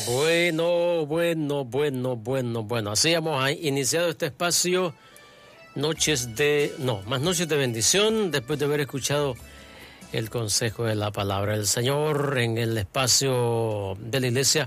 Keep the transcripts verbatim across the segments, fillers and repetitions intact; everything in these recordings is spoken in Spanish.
Bueno, bueno, bueno, bueno, bueno. Así hemos iniciado este espacio, noches de, no, más noches de bendición, después de haber escuchado el consejo de la palabra del Señor en el espacio de la iglesia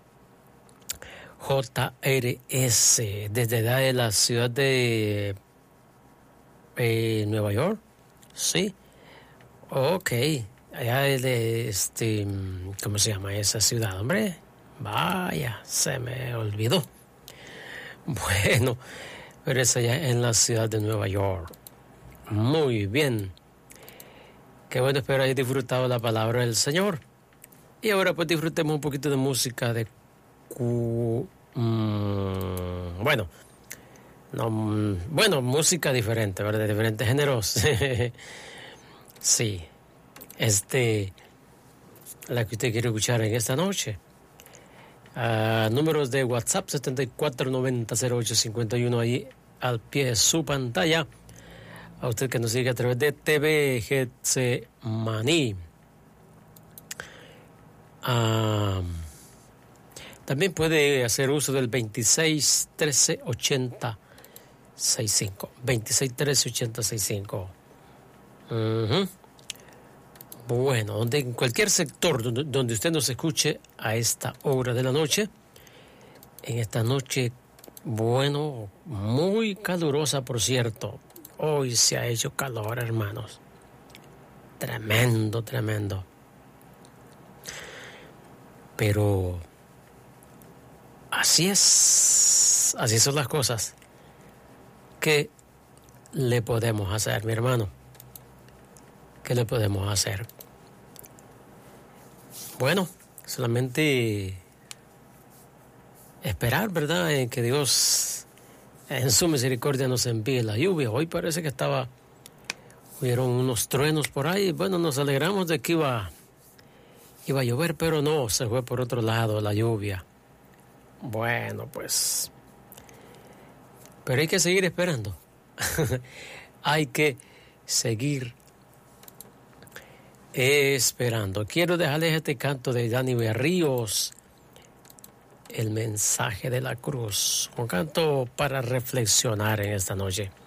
J R S, desde allá de la ciudad de eh, Nueva York, sí, ok, allá de este, ¿cómo se llama esa ciudad, hombre? Vaya, se me olvidó. Bueno, pero es allá en la ciudad de Nueva York. Muy bien. Qué bueno, espero hayas disfrutado la palabra del Señor. Y ahora pues disfrutemos un poquito de música de... Cu... Mm, bueno, no, bueno, música diferente, ¿verdad? De diferentes géneros. Sí, este, la que usted quiere escuchar en esta noche. Uh, números de WhatsApp setenta y cuatro noventa cero ocho cincuenta y uno ahí al pie de su pantalla. A usted que nos sigue a través de T V Getsemaní. Uh, también puede hacer uso del veintiséis trece ochenta sesenta y cinco. veintiséis trece ochenta sesenta y cinco. Uh-huh. Bueno, donde, en cualquier sector donde, donde usted nos escuche a esta hora de la noche, en esta noche, bueno, muy calurosa, por cierto. Hoy se ha hecho calor, hermanos. Tremendo, tremendo. Pero así es, así son las cosas. ¿Qué le podemos hacer, mi hermano? ¿Qué le podemos hacer? Bueno, solamente esperar, ¿verdad? En que Dios en su misericordia nos envíe la lluvia. Hoy parece que estaba, hubieron unos truenos por ahí. Bueno, nos alegramos de que iba, iba a llover, pero no, se fue por otro lado la lluvia. Bueno, pues, pero hay que seguir esperando. Hay que seguir esperando. Quiero dejarles este canto de Dani Berríos, El mensaje de la cruz, un canto para reflexionar en esta noche.